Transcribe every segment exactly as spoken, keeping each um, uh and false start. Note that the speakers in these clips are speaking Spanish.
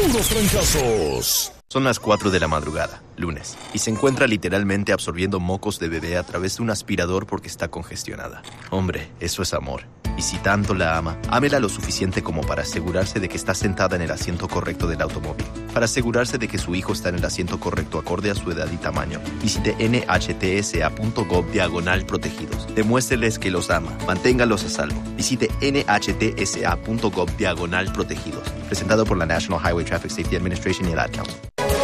puros trancazos. Son las cuatro de la madrugada, lunes, y se encuentra literalmente absorbiendo mocos de bebé a través de un aspirador porque está congestionada. Hombre, eso es amor. Y si tanto la ama, ámela lo suficiente como para asegurarse de que está sentada en el asiento correcto del automóvil, para asegurarse de que su hijo está en el asiento correcto acorde a su edad y tamaño. Visite nhtsa.gov diagonal protegidos. Demuéstreles que los ama. Manténgalos a salvo. Visite nhtsa.gov diagonal protegidos. Presentado por la National Highway Traffic Safety Administration y el Ad Council.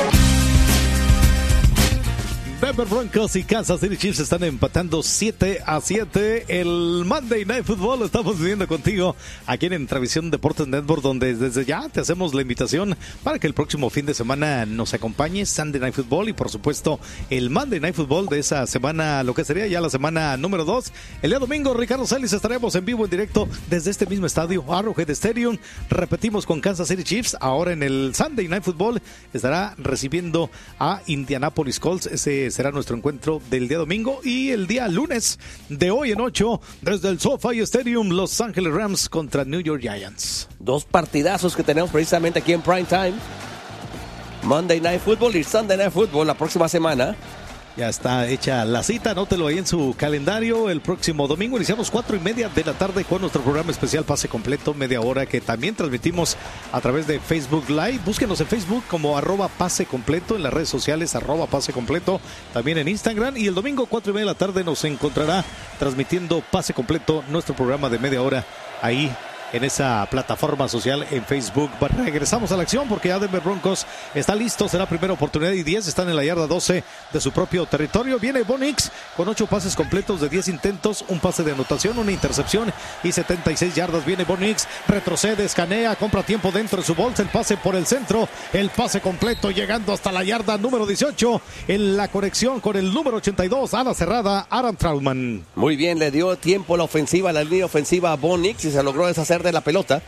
Denver Broncos y Kansas City Chiefs están empatando siete a siete. El Monday Night Football lo estamos viviendo contigo aquí en Entravisión Deportes Network, donde desde ya te hacemos la invitación para que el próximo fin de semana nos acompañes. Sunday Night Football y por supuesto el Monday Night Football de esa semana, lo que sería ya la semana número dos. El día domingo, Ricardo Celis, estaremos en vivo en directo desde este mismo estadio, Arrowhead Stadium. Repetimos con Kansas City Chiefs. Ahora en el Sunday Night Football estará recibiendo a Indianapolis Colts. Ese será nuestro encuentro del día domingo. Y el día lunes de hoy en ocho, desde el SoFi Stadium, Los Ángeles Rams contra New York Giants. Dos partidazos que tenemos precisamente aquí en Prime Time. Monday Night Football y Sunday Night Football la próxima semana. Ya está hecha la cita, anótelo ahí en su calendario. El próximo domingo iniciamos cuatro y media de la tarde con nuestro programa especial Pase Completo, media hora, que también transmitimos a través de Facebook Live. Búsquenos en Facebook como arroba Pase Completo, en las redes sociales arroba Pase Completo, también en Instagram. Y el domingo cuatro y media de la tarde nos encontrará transmitiendo Pase Completo, nuestro programa de media hora ahí en esa plataforma social en Facebook. Regresamos a la acción porque ya Denver Broncos está listo. Será primera oportunidad y diez. Están en la yarda doce de su propio territorio. Viene Bo Nix con ocho pases completos de diez intentos, un pase de anotación, una intercepción y setenta y seis yardas. Viene Bo Nix, retrocede, escanea, compra tiempo dentro de su bolsa. El pase por el centro, el pase completo llegando hasta la yarda número dieciocho. En la conexión con el número ochenta y dos, ala cerrada, Aaron Trautman. Muy bien, le dio tiempo la ofensiva, la línea ofensiva a Bo Nix y se logró deshacer de la pelota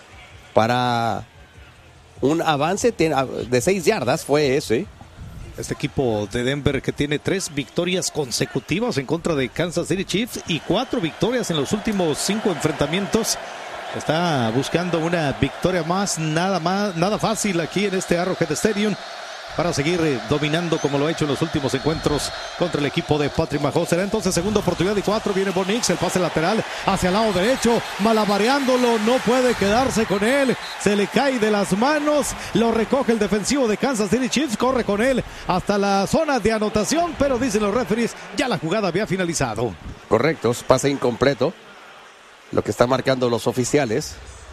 para un avance de seis yardas. Fue ese. Este equipo de Denver que tiene tres victorias consecutivas en contra de Kansas City Chiefs y cuatro victorias en los últimos cinco enfrentamientos. Está buscando una victoria más, nada más, nada fácil aquí en este Arrowhead Stadium para seguir eh, dominando como lo ha hecho en los últimos encuentros contra el equipo de Patrick Mahomes. Será entonces segunda oportunidad y cuatro. Viene Bo Nix, el pase lateral hacia el lado derecho, malabareándolo, no puede quedarse con él, se le cae de las manos, lo recoge el defensivo de Kansas City Chiefs, corre con él hasta la zona de anotación, pero dicen los referees, ya la jugada había finalizado. Correcto, pase incompleto, lo que están marcando los oficiales.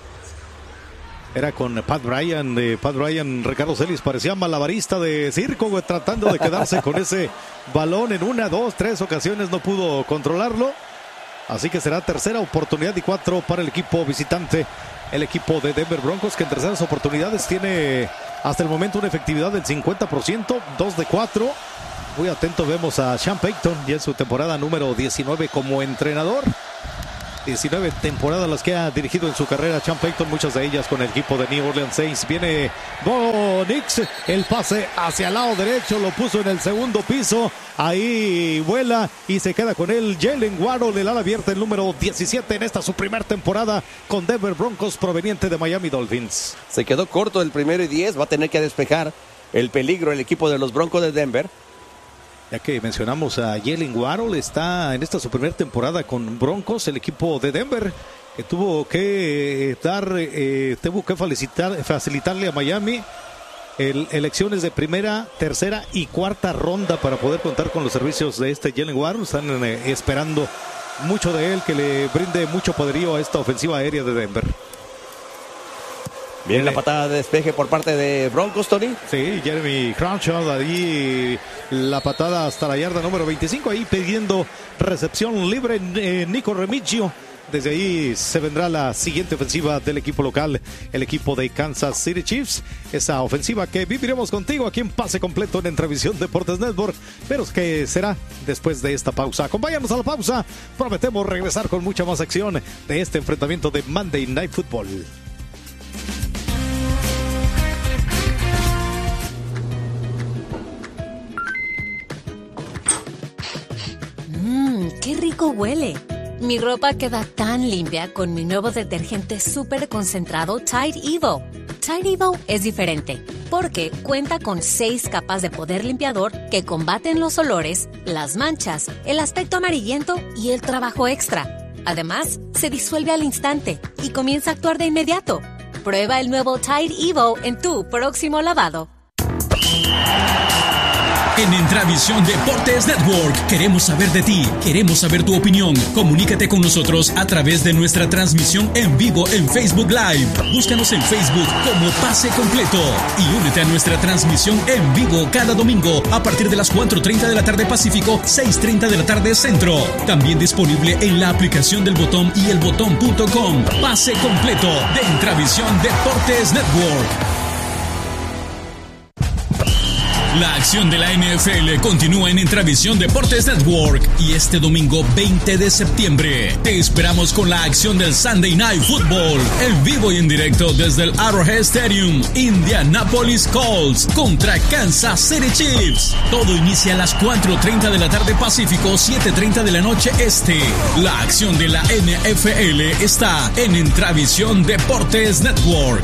Era con Pat Bryan, eh, Pat Bryan, Ricardo Celis parecía malabarista de circo, güey, tratando de quedarse con ese balón en una, dos, tres ocasiones, no pudo controlarlo. Así que será tercera oportunidad y cuatro para el equipo visitante, el equipo de Denver Broncos, que en terceras oportunidades tiene hasta el momento una efectividad del cincuenta por ciento, dos de cuatro. Muy atento vemos a Sean Payton ya en su temporada número diecinueve como entrenador. diecinueve temporadas las que ha dirigido en su carrera Sean Payton, muchas de ellas con el equipo de New Orleans Saints. Viene Bo Nix, el pase hacia el lado derecho, lo puso en el segundo piso, ahí vuela y se queda con él Jalen Waddle, el ala abierta, el número diecisiete en esta su primera temporada con Denver Broncos proveniente de Miami Dolphins. Se quedó corto el primero y diez, va a tener que despejar el peligro el equipo de los Broncos de Denver. Ya que mencionamos a Jalen Waddle, está en esta su primera temporada con Broncos, el equipo de Denver, que tuvo que dar, eh, tuvo que facilitar, facilitarle a Miami el, elecciones de primera, tercera y cuarta ronda para poder contar con los servicios de este Jalen Waddle. Están eh, esperando mucho de él, que le brinde mucho poderío a esta ofensiva aérea de Denver. Viene la patada de despeje por parte de Broncos, Tony. Sí, Jeremy Crenshaw, ahí la patada hasta la yarda número veinticinco, ahí pidiendo recepción libre eh, Nico Remigio. Desde ahí se vendrá la siguiente ofensiva del equipo local, el equipo de Kansas City Chiefs. Esa ofensiva que viviremos contigo aquí en Pase Completo en Entravisión Deportes Network, pero que será después de esta pausa. Acompáñanos a la pausa, prometemos regresar con mucha más acción de este enfrentamiento de Monday Night Football. Mmm, qué rico huele. Mi ropa queda tan limpia con mi nuevo detergente súper concentrado Tide Evo. Tide Evo es diferente porque cuenta con seis capas de poder limpiador que combaten los olores, las manchas, el aspecto amarillento y el trabajo extra. Además, se disuelve al instante y comienza a actuar de inmediato. Prueba el nuevo Tide Evo en tu próximo lavado. En Entravisión Deportes Network queremos saber de ti, queremos saber tu opinión. Comunícate con nosotros a través de nuestra transmisión en vivo en Facebook Live. Búscanos en Facebook como Pase Completo y únete a nuestra transmisión en vivo cada domingo a partir de las cuatro treinta de la tarde Pacífico, seis treinta de la tarde Centro. También disponible en la aplicación del Botón y el botón punto com. Pase Completo de Entravisión Deportes Network. La acción de la N F L continúa en Entravisión Deportes Network y este domingo veinte de septiembre te esperamos con la acción del Sunday Night Football en vivo y en directo desde el Arrowhead Stadium. Indianapolis Colts contra Kansas City Chiefs. Todo inicia a las cuatro treinta de la tarde Pacífico, siete treinta de la noche Este. La acción de la N F L está en Entravisión Deportes Network.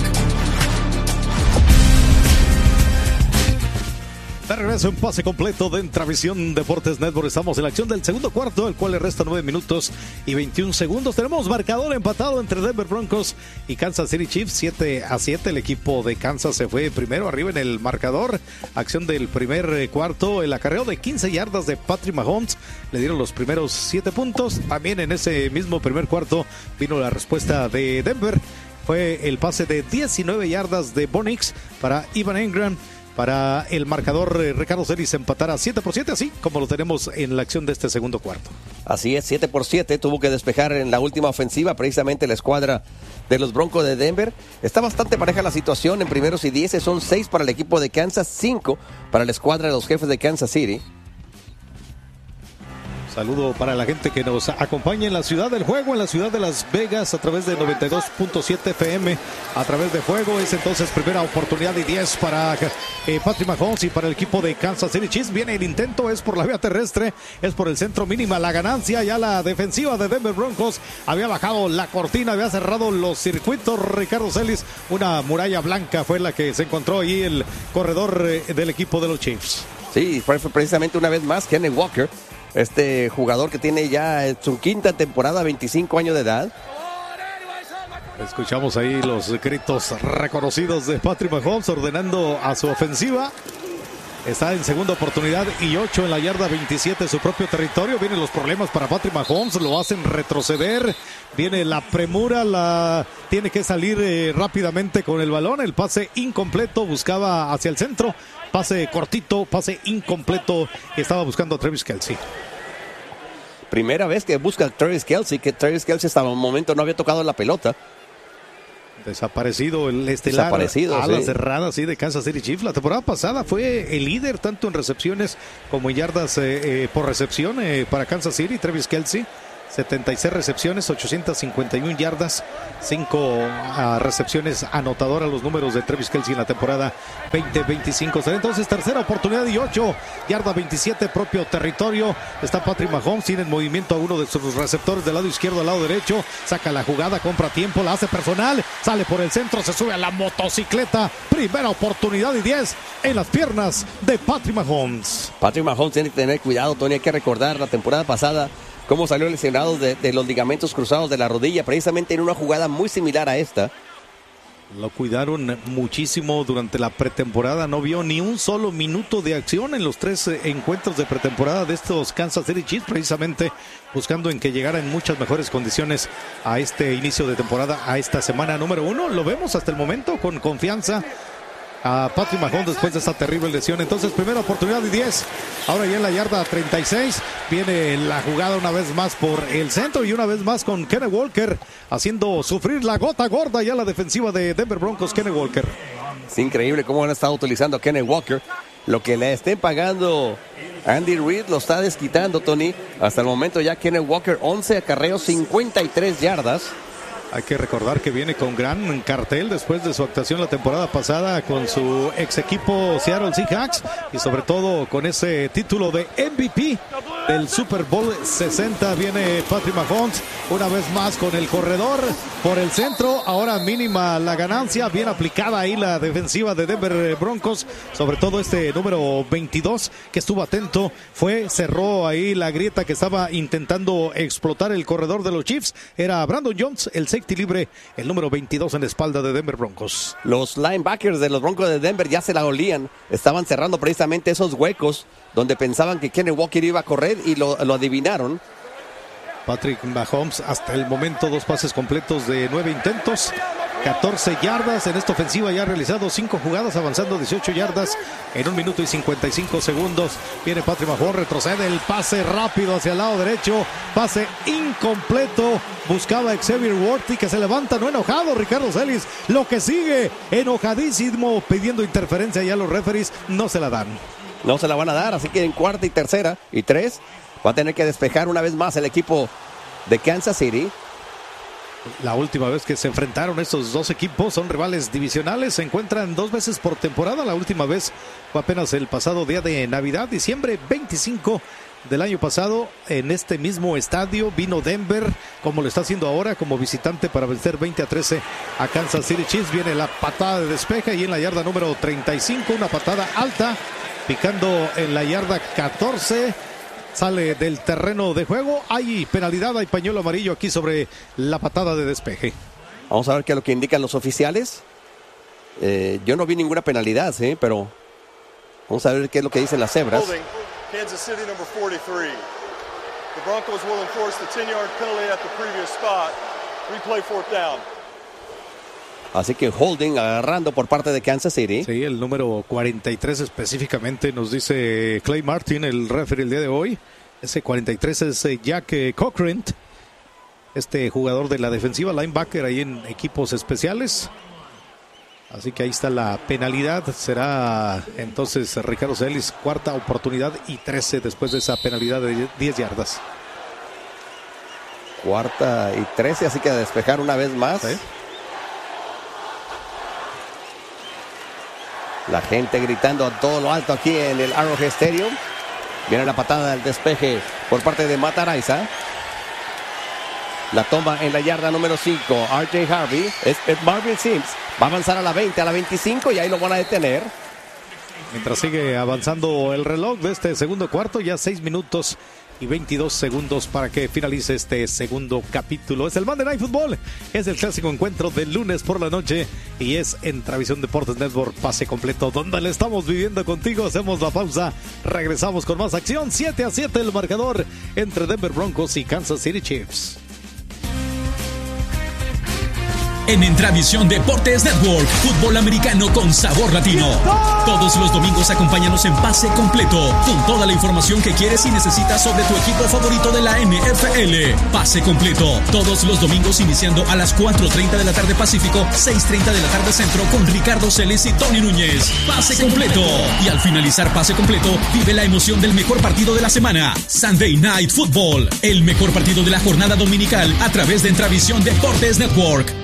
De regreso en Pase Completo de Entravisión Deportes Network. Estamos en la acción del segundo cuarto, el cual le resta nueve minutos y veintiún segundos. Tenemos marcador empatado entre Denver Broncos y Kansas City Chiefs, siete a siete. El equipo de Kansas se fue primero arriba en el marcador. Acción del primer cuarto, el acarreo de quince yardas de Patrick Mahomes. Le dieron los primeros siete puntos. También en ese mismo primer cuarto vino la respuesta de Denver. Fue el pase de diecinueve yardas de Bo Nix para Evan Engram. Para el marcador, eh, Ricardo Celis empatara siete por siete, así como lo tenemos en la acción de este segundo cuarto. Así es, siete por siete. Tuvo que despejar en la última ofensiva precisamente la escuadra de los Broncos de Denver. Está bastante pareja la situación en primeros y diez. Son seis para el equipo de Kansas, cinco para la escuadra de los Jefes de Kansas City. Saludo para la gente que nos acompaña en la ciudad del juego, en la ciudad de Las Vegas, a través de noventa y dos punto siete F M, a través de juego. Es entonces primera oportunidad y diez para eh, Patrick Mahomes y para el equipo de Kansas City Chiefs. Viene el intento, es por la vía terrestre, es por el centro, mínima la ganancia. Ya la defensiva de Denver Broncos había bajado la cortina, había cerrado los circuitos. Ricardo Celis, una muralla blanca fue la que se encontró ahí el corredor eh, del equipo de los Chiefs. Sí, fue precisamente una vez más Kenneth Walker, este jugador que tiene ya su quinta temporada, veinticinco años de edad. Escuchamos ahí los gritos reconocidos de Patrick Mahomes ordenando a su ofensiva. Está en segunda oportunidad y ocho en la yarda veintisiete, su propio territorio. Vienen los problemas para Patrick Mahomes, lo hacen retroceder. Viene la premura, la tiene que salir eh, rápidamente con el balón. El pase incompleto, buscaba hacia el centro. Pase cortito, pase incompleto. Estaba buscando a Travis Kelce. Primera vez que busca a Travis Kelce, que Travis Kelce hasta el momento no había tocado la pelota. Desaparecido el estelar. Desaparecido, alas sí. cerradas, sí, de Kansas City Chiefs. La temporada pasada fue el líder tanto en recepciones como en yardas eh, eh, por recepción eh, para Kansas City. Travis Kelce, setenta y seis recepciones, ochocientas cincuenta y una yardas, cinco uh, recepciones anotadoras, los números de Travis Kelce en la temporada veinte veinticinco. Será entonces tercera oportunidad y ocho, yarda veintisiete, propio territorio. Está Patrick Mahomes, tiene en movimiento a uno de sus receptores del lado izquierdo al lado derecho, saca la jugada, compra tiempo, la hace personal, sale por el centro, se sube a la motocicleta. Primera oportunidad y diez en las piernas de Patrick Mahomes. Patrick Mahomes tiene que tener cuidado, Tony, hay que recordar la temporada pasada cómo salió lesionado de, de los ligamentos cruzados de la rodilla, precisamente en una jugada muy similar a esta. Lo cuidaron muchísimo durante la pretemporada, no vio ni un solo minuto de acción en los tres eh, encuentros de pretemporada de estos Kansas City Chiefs, precisamente buscando en que llegara en muchas mejores condiciones a este inicio de temporada, a esta semana número uno. Lo vemos hasta el momento con confianza a Patrick Mahomes después de esa terrible lesión. Entonces primera oportunidad y diez, ahora ya en la yarda treinta y seis, viene la jugada una vez más por el centro y una vez más con Kenneth Walker haciendo sufrir la gota gorda ya la defensiva de Denver Broncos. Kenneth Walker, es increíble cómo han estado utilizando a Kenneth Walker. Lo que le estén pagando Andy Reid lo está desquitando, Tony. Hasta el momento ya Kenneth Walker, once acarreos, cincuenta y tres yardas. Hay que recordar que viene con gran cartel después de su actuación la temporada pasada con su ex equipo Seattle Seahawks y sobre todo con ese título de M V P del Super Bowl sesenta. Viene Patrick Mahomes una vez más con el corredor por el centro. Ahora mínima la ganancia. Bien aplicada ahí la defensiva de Denver Broncos. Sobre todo este número veintidós que estuvo atento. Fue, cerró ahí la grieta que estaba intentando explotar el corredor de los Chiefs. Era Brandon Jones, el safety libre, el número veintidós en la espalda de Denver Broncos. Los linebackers de los Broncos de Denver ya se la olían. Estaban cerrando precisamente esos huecos donde pensaban que Kenny Walker iba a correr y lo, lo adivinaron. Patrick Mahomes hasta el momento dos pases completos de nueve intentos, catorce yardas. En esta ofensiva ya ha realizado cinco jugadas, avanzando dieciocho yardas en un minuto y cincuenta y cinco segundos. Viene Patrick Mahomes, retrocede el pase rápido hacia el lado derecho, pase incompleto. Buscaba Xavier Worthy, que se levanta, no enojado Ricardo Celis, lo que sigue enojadísimo, pidiendo interferencia. Ya los referees no se la dan. No se la van a dar, así que en cuarta y tercera y tres va a tener que despejar una vez más el equipo de Kansas City. La última vez que se enfrentaron estos dos equipos, son rivales divisionales, se encuentran dos veces por temporada. La última vez fue apenas el pasado día de Navidad, diciembre veinticinco del año pasado. En este mismo estadio vino Denver, como lo está haciendo ahora, como visitante para vencer veinte a trece a Kansas City Chiefs. Viene la patada de despeje y en la yarda número treinta y cinco, una patada alta, picando en la yarda catorce. Sale del terreno de juego. Hay penalidad, hay pañuelo amarillo aquí sobre la patada de despeje. Vamos a ver qué es lo que indican los oficiales. Eh, yo no vi ninguna penalidad, ¿sí? Pero vamos a ver qué es lo que dicen las cebras. Holding, Kansas City number forty-three. The Broncos will enforce the ten-yard penalty at the previous spot. Replay fourth down. Así que holding, agarrando por parte de Kansas City. Sí, el número cuarenta y tres específicamente, nos dice Clay Martin, el referee el día de hoy. Ese cuarenta y tres es Jack Cochran, este jugador de la defensiva, linebacker ahí en equipos especiales. Así que ahí está la penalidad. Será entonces Ricardo Celis, cuarta oportunidad y trece después de esa penalidad de diez yardas. Cuarta y trece, así que a despejar una vez más. ¿Sí? La gente gritando a todo lo alto aquí en el Arrowhead Stadium. Viene la patada del despeje por parte de Matt Araiza. La toma en la yarda número cinco. R J Harvey. Es, es Marvin Sims. Va a avanzar a la veinte, a la veinticinco y ahí lo van a detener. Mientras sigue avanzando el reloj de este segundo cuarto, ya seis minutos y veintidós segundos para que finalice este segundo capítulo. Es el Monday Night Football, es el clásico encuentro del lunes por la noche y es en Travisión Deportes Network, pase completo, donde le estamos viviendo contigo. Hacemos la pausa, regresamos con más acción. Siete a siete el marcador entre Denver Broncos y Kansas City Chiefs. En Entravisión Deportes Network, fútbol americano con sabor latino. Todos los domingos acompáñanos en Pase Completo, con toda la información que quieres y necesitas sobre tu equipo favorito de la N F L. Pase Completo, todos los domingos iniciando a las cuatro treinta de la tarde Pacífico, seis treinta de la tarde Centro, con Ricardo Celis y Tony Núñez. Pase Completo. Y al finalizar Pase Completo, vive la emoción del mejor partido de la semana, Sunday Night Football, el mejor partido de la jornada dominical a través de Entravisión Deportes Network.